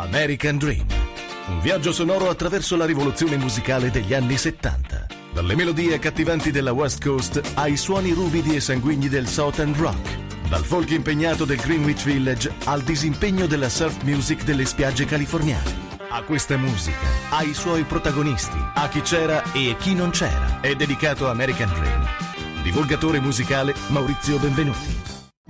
American Dream. Un viaggio sonoro attraverso la rivoluzione musicale degli anni 70. Dalle melodie accattivanti della West Coast ai suoni ruvidi e sanguigni del Southern Rock. Dal folk impegnato del Greenwich Village al disimpegno della surf music delle spiagge californiane. A questa musica, ai suoi protagonisti, a chi c'era e chi non c'era, è dedicato American Dream. Divulgatore musicale Maurizio Benvenuti.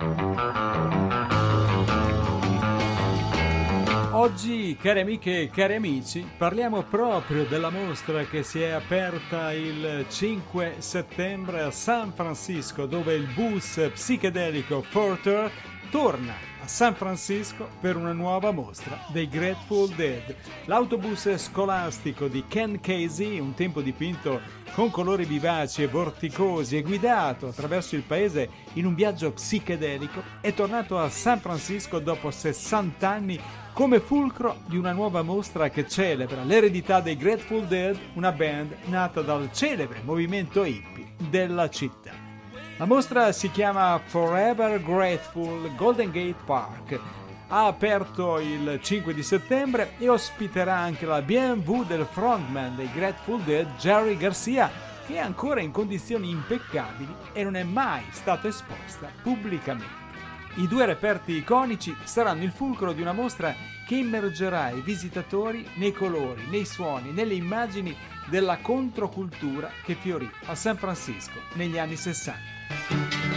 Oggi, cari amiche e cari amici, parliamo proprio della mostra che si è aperta il 5 settembre a San Francisco, dove il bus psichedelico Further torna a San Francisco per una nuova mostra dei Grateful Dead. L'autobus scolastico di Ken Casey, un tempo dipinto con colori vivaci e vorticosi e guidato attraverso il paese in un viaggio psichedelico, è tornato a San Francisco dopo 60 anni come fulcro di una nuova mostra che celebra l'eredità dei Grateful Dead, una band nata dal celebre movimento hippie della città. La mostra si chiama Forever Grateful Golden Gate Park. Ha aperto il 5 di settembre e ospiterà anche la BMW del frontman dei Grateful Dead, Jerry Garcia, che è ancora in condizioni impeccabili e non è mai stata esposta pubblicamente. I due reperti iconici saranno il fulcro di una mostra che immergerà i visitatori nei colori, nei suoni, nelle immagini della controcultura che fiorì a San Francisco negli anni 60.